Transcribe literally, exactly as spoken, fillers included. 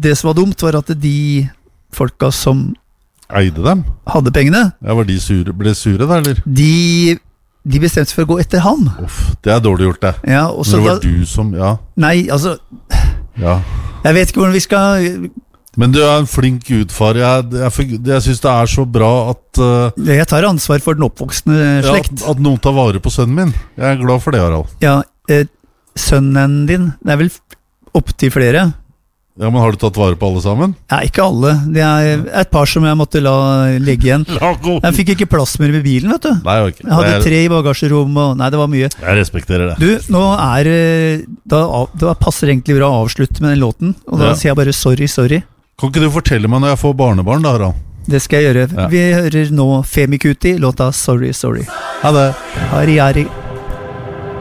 det som var dumt var at de folka som eide dem? Hadde pengene. Ja, var de sure, ble sure da, eller? De, de bestemte for å gå etter han. Uff, det er dårlig gjort det. Ja, og så Når det var da, du som, ja. Nei, altså Ja. Jeg vet ikke hvordan vi skal Men du er en flink gudfar. Jeg, jeg, jeg synes det er så bra at uh, Jeg tar ansvar for den oppvoksende slekt. Ja, at, at noen tar vare på sønnen min. Jeg er glad for det, Harald. Ja, eh, sønnen din, det er vel opp til flere. Ja, men har du tatt vare på alle sammen? Ja, ikke alle. Det er et par som jeg måtte la legge igjen. Jeg fikk ikke plass mer ved bilen, vet du. Nei, okay. Jeg hadde tre i bagasjerom, og nei, det var mye. Jeg respekterer det. Du, nå er da, da passer egentlig bra å avslutte med den låten, og da ja. sier jeg bare sorry, sorry. Kan ikke du fortelle meg når jeg får barnebarn da, Harald? Det skal jeg gjøre. Ja. Vi hører nå Femikuti, låta Sorry, Sorry. Ha det. Hari, hari.